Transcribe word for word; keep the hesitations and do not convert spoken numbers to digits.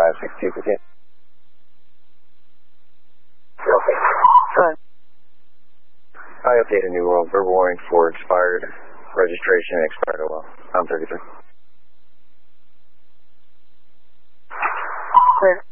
five six two, okay. Okay. Fine. I updated New World. Verbal warning for expired registration and expired O L. I'm thirty-three. Clear.